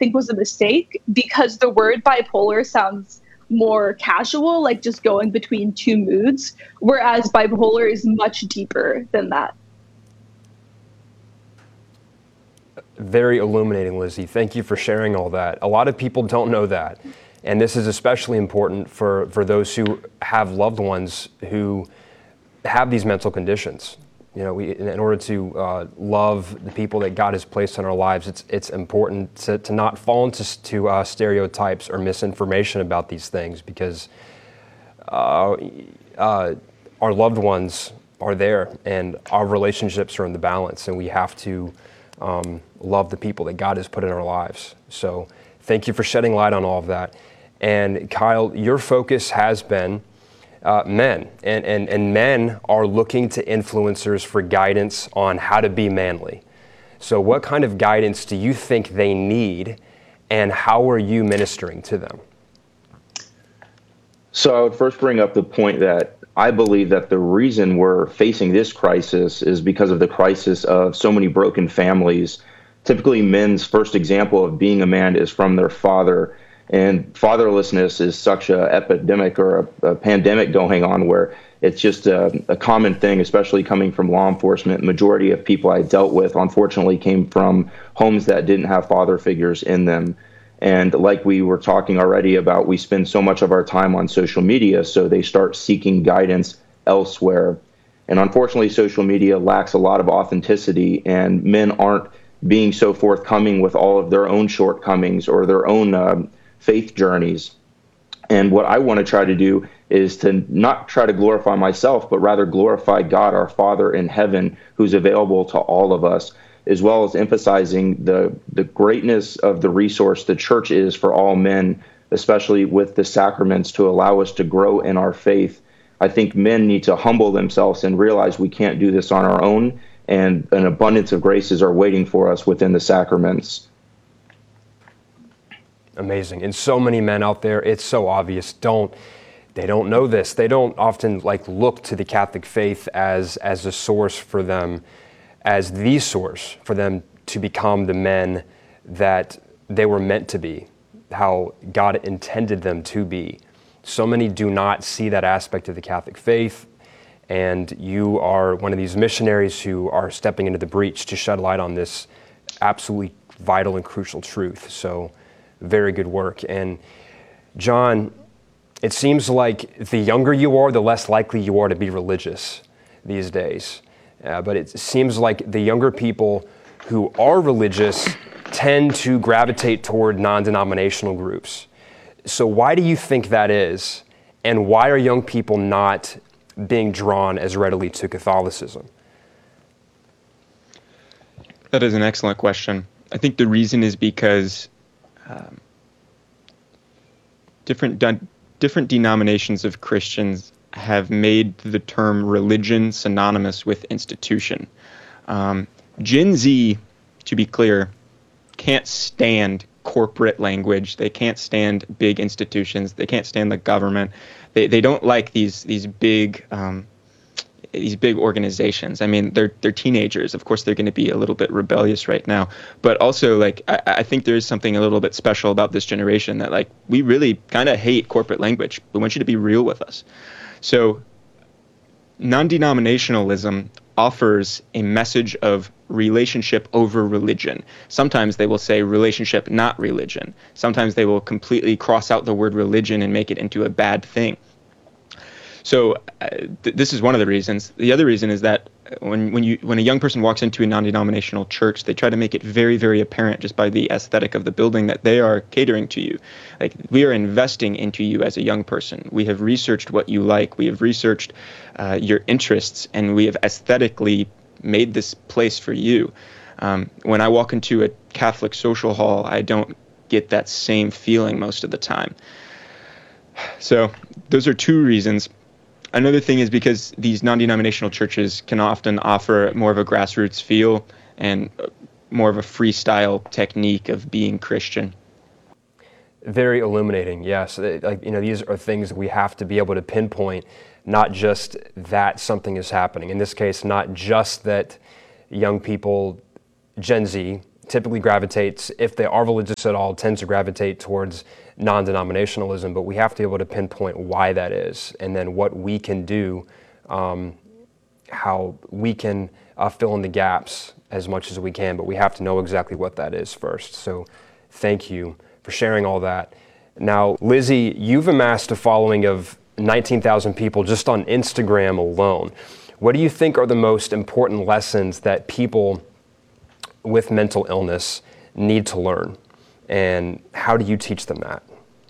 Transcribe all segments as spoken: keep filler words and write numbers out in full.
think was a mistake, because the word bipolar sounds more casual, like just going between two moods, whereas bipolar is much deeper than that. Very illuminating, Lizzie. Thank you for sharing all that. A lot of people don't know that. And this is especially important for, for those who have loved ones who have these mental conditions. You know, we, in order to uh, love the people that God has placed in our lives, it's it's important to, to not fall into to, uh, stereotypes or misinformation about these things, because uh, uh, our loved ones are there and our relationships are in the balance, and we have to um, love the people that God has put in our lives. So thank you for shedding light on all of that. And Kyle, your focus has been Uh, men, and, and, and men are looking to influencers for guidance on how to be manly. So what kind of guidance do you think they need, and how are you ministering to them? So I would first bring up the point that I believe that the reason we're facing this crisis is because of the crisis of so many broken families. Typically, men's first example of being a man is from their father. And fatherlessness is such an epidemic or a, a pandemic going on, where it's just a, a common thing, especially coming from law enforcement. Majority of people I dealt with, unfortunately, came from homes that didn't have father figures in them. And like we were talking already about, we spend so much of our time on social media, so they start seeking guidance elsewhere. And unfortunately, social media lacks a lot of authenticity, and men aren't being so forthcoming with all of their own shortcomings or their own uh, faith journeys. And what I want to try to do is to not try to glorify myself, but rather glorify God, our Father in heaven, who's available to all of us, as well as emphasizing the, the greatness of the resource the church is for all men, especially with the sacraments to allow us to grow in our faith. I think men need to humble themselves and realize we can't do this on our own, and an abundance of graces are waiting for us within the sacraments. Amazing. And so many men out there, it's so obvious, don't, they don't know this. They don't often like look to the Catholic faith as, as a source for them, as the source for them to become the men that they were meant to be, how God intended them to be. So many do not see that aspect of the Catholic faith, and you are one of these missionaries who are stepping into the breach to shed light on this absolutely vital and crucial truth. So very good work. And John, it seems like the younger you are, the less likely you are to be religious these days. Uh, but it seems like the younger people who are religious tend to gravitate toward non-denominational groups. So why do you think that is? And why are young people not being drawn as readily to Catholicism? That is an excellent question. I think the reason is because um, different de- different denominations of Christians have made the term religion synonymous with institution. Um, Gen Z, to be clear, can't stand corporate language. They can't stand big institutions. They can't stand the government. They they don't like these these big um, these big organizations. I mean, they're they're teenagers. Of course, they're going to be a little bit rebellious right now. But also, like, I, I think there is something a little bit special about this generation that, like, we really kind of hate corporate language. We want you to be real with us. So non-denominationalism offers a message of relationship over religion. Sometimes they will say relationship, not religion. Sometimes they will completely cross out the word religion and make it into a bad thing. So uh, th- this is one of the reasons. The other reason is that when when you when a young person walks into a non-denominational church, they try to make it very, very apparent just by the aesthetic of the building that they are catering to you. Like, we are investing into you as a young person. We have researched what you like. We have researched uh, your interests, and we have aesthetically made this place for you. Um, when I walk into a Catholic social hall, I don't get that same feeling most of the time. So those are two reasons. Another thing is because these non-denominational churches can often offer more of a grassroots feel and more of a freestyle technique of being Christian. Very illuminating, yes. Like, you know, these are things that we have to be able to pinpoint, not just that something is happening. In this case, not just that young people, Gen Z, typically gravitates, if they are religious at all, tends to gravitate towards non-denominationalism, but we have to be able to pinpoint why that is, and then what we can do, um, how we can uh, fill in the gaps as much as we can, but we have to know exactly what that is first. So thank you for sharing all that. Now, Lizzie, you've amassed a following of nineteen thousand people just on Instagram alone. What do you think are the most important lessons that people with mental illness need to learn? And how do you teach them that?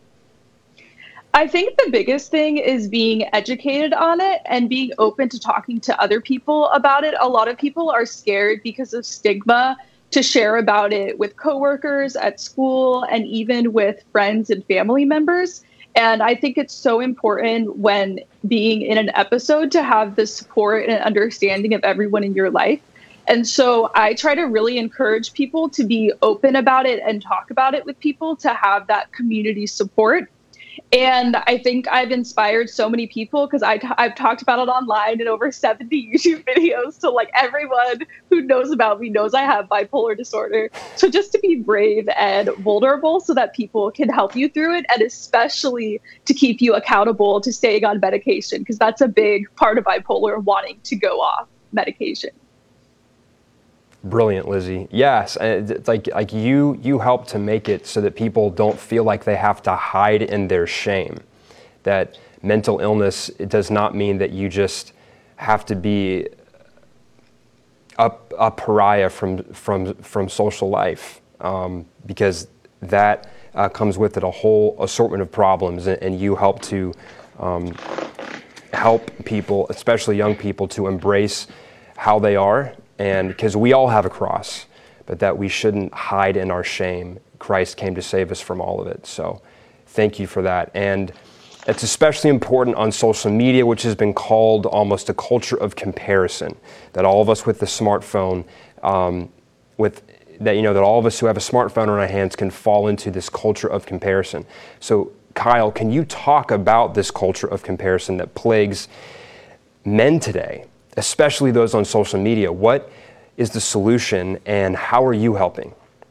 I think the biggest thing is being educated on it and being open to talking to other people about it. A lot of people are scared because of stigma to share about it with coworkers at school and even with friends and family members. And I think it's so important when being in an episode to have the support and understanding of everyone in your life. And so I try to really encourage people to be open about it and talk about it with people, to have that community support. And I think I've inspired so many people because I t- I've talked about it online in over seventy YouTube videos. So like everyone who knows about me knows I have bipolar disorder. So just to be brave and vulnerable so that people can help you through it, and especially to keep you accountable to staying on medication, because that's a big part of bipolar, wanting to go off medication. Brilliant, Lizzie. Yes, it's like like you you help to make it so that people don't feel like they have to hide in their shame. That mental illness, it does not mean that you just have to be a, a pariah from from from social life, um, because that uh, comes with it a whole assortment of problems, and, and you help to um, help people, especially young people, to embrace how they are. And because we all have a cross, but that we shouldn't hide in our shame. Christ came to save us from all of it. So thank you for that. And it's especially important on social media, which has been called almost a culture of comparison, that all of us with the smartphone, um, with that, you know, that all of us who have a smartphone in our hands can fall into this culture of comparison. So Kyle, can you talk about this culture of comparison that plagues men today, especially those on social media? What is the solution, and how are you helping?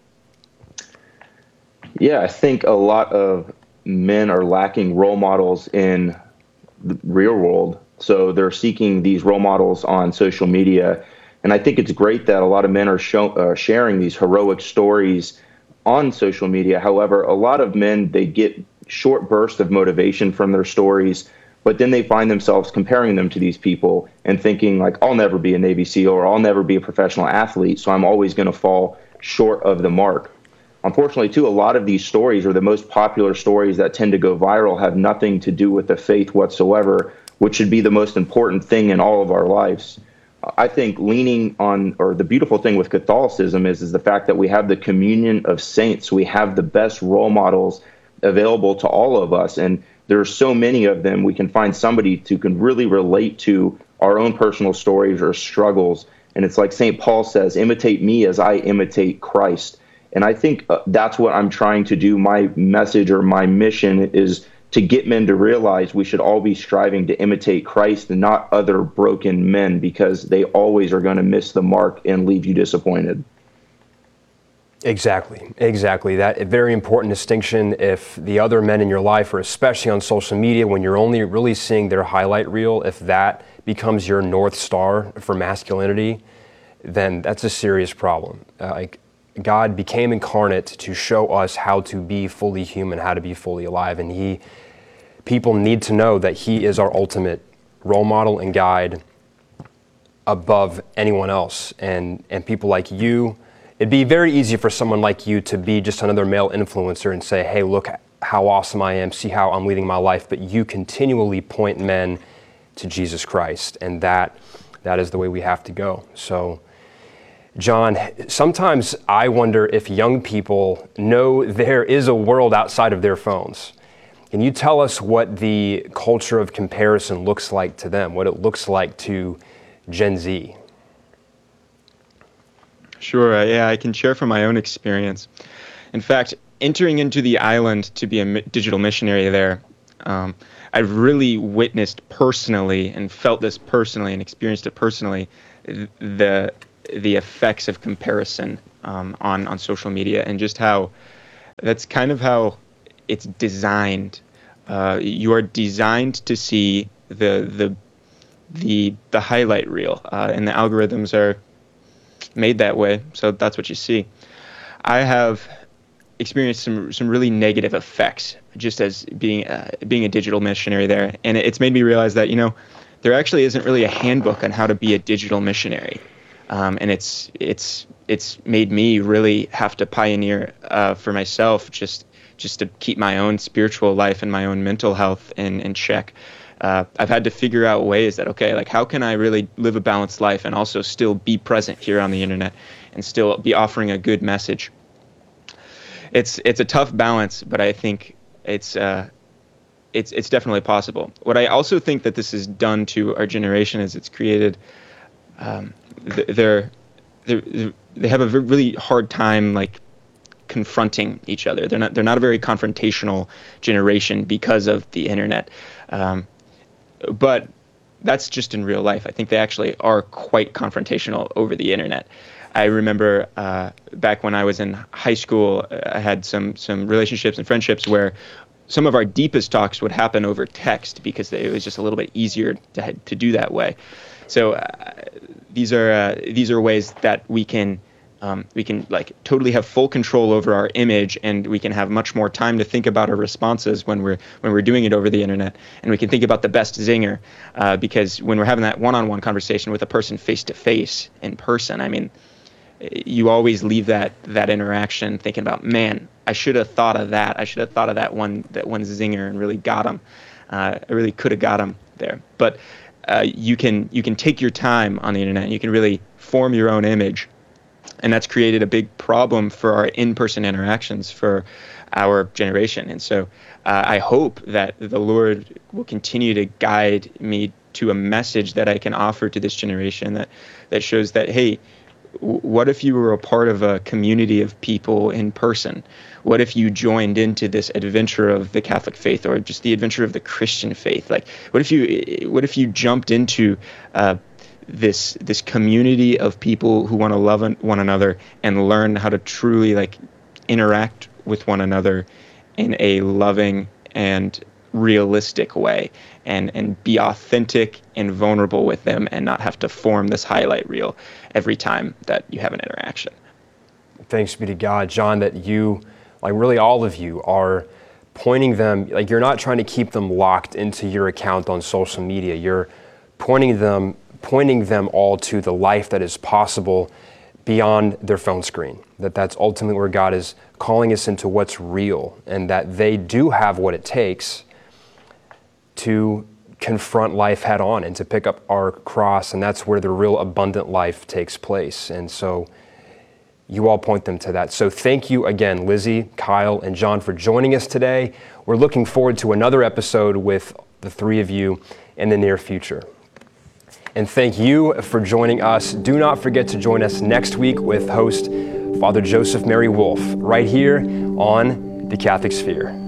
Yeah, I think a lot of men are lacking role models in the real world. So they're seeking these role models on social media. And I think it's great that a lot of men are show, uh, sharing these heroic stories on social media. However, a lot of men, they get short bursts of motivation from their stories, but then they find themselves comparing them to these people and thinking like, I'll never be a Navy SEAL, or I'll never be a professional athlete, so I'm always going to fall short of the mark. Unfortunately, too, a lot of these stories, or the most popular stories that tend to go viral, have nothing to do with the faith whatsoever, which should be the most important thing in all of our lives. I think leaning on, or the beautiful thing with Catholicism is, is the fact that we have the communion of saints. We have the best role models available to all of us. And there are so many of them. We can find somebody who can really relate to our own personal stories or struggles. And it's like Saint Paul says, imitate me as I imitate Christ. And I think uh, that's what I'm trying to do. My message or my mission is to get men to realize we should all be striving to imitate Christ and not other broken men, because they always are going to miss the mark and leave you disappointed. Exactly, exactly. That a very important distinction. If the other men in your life, or especially on social media, when you're only really seeing their highlight reel, if that becomes your North Star for masculinity, then that's a serious problem. Uh, like God became incarnate to show us how to be fully human, how to be fully alive, and He, people need to know that He is our ultimate role model and guide above anyone else. And and people like you. It'd be very easy for someone like you to be just another male influencer and say, hey, look how awesome I am, see how I'm leading my life. But you continually point men to Jesus Christ, and that that is the way we have to go. So, John, sometimes I wonder if young people know there is a world outside of their phones. Can you tell us what the culture of comparison looks like to them, what it looks like to Gen Z? Sure, uh, yeah, I can share from my own experience. In fact, entering into the island to be a mi- digital missionary there, um, I've really witnessed personally and felt this personally and experienced it personally, the the effects of comparison um, on on social media, and just how that's kind of how it's designed. Uh, you are designed to see the the the the highlight reel, uh, and the algorithms are made that way, so that's what you see. I have experienced some some really negative effects just as being uh, being a digital missionary there, and it's made me realize that, you know, there actually isn't really a handbook on how to be a digital missionary, um, and it's it's it's made me really have to pioneer uh, for myself just just to keep my own spiritual life and my own mental health in, in check. Uh, I've had to figure out ways that, okay, like how can I really live a balanced life and also still be present here on the internet and still be offering a good message. It's it's a tough balance, but I think it's uh, it's it's definitely possible. What I also think that this has done to our generation is it's created um, they're, they're they have a really hard time like confronting each other. They're not they're not a very confrontational generation because of the internet. Um, but that's just in real life. I think they actually are quite confrontational over the internet. I remember uh, back when I was in high school, I had some some relationships and friendships where some of our deepest talks would happen over text because it was just a little bit easier to to do that way. So uh, these are uh, these are ways that we can um, we can like totally have full control over our image, and we can have much more time to think about our responses when we're when we're doing it over the internet, and we can think about the best zinger uh, because when we're having that one-on-one conversation with a person face to face in person, I mean, you always leave that that interaction thinking about, man, I should have thought of that. I should have thought of that one that one zinger and really got him. Uh, I really could have got him there. But uh, you can you can take your time on the internet, and you can really form your own image, and that's created a big problem for our in-person interactions for our generation. And so uh, I hope that the Lord will continue to guide me to a message that I can offer to this generation that that shows that, hey, what if you were a part of a community of people in person? What if you joined into this adventure of the Catholic faith, or just the adventure of the Christian faith? Like, what if you, what if you jumped into uh, this this community of people who want to love one another and learn how to truly like interact with one another in a loving and realistic way, and and be authentic and vulnerable with them, and not have to form this highlight reel every time that you have an interaction. Thanks be to God, John, that you, like really all of you, are pointing them, like you're not trying to keep them locked into your account on social media. You're pointing them, pointing them all to the life that is possible beyond their phone screen. That that's ultimately where God is calling us into what's real, and that they do have what it takes to confront life head on and to pick up our cross, and that's where the real abundant life takes place. And so you all point them to that. So thank you again, Lizzie, Kyle, and John, for joining us today. We're looking forward to another episode with the three of you in the near future. And thank you for joining us. Do not forget to join us next week with host Father Joseph Mary Wolf right here on The Catholic Sphere.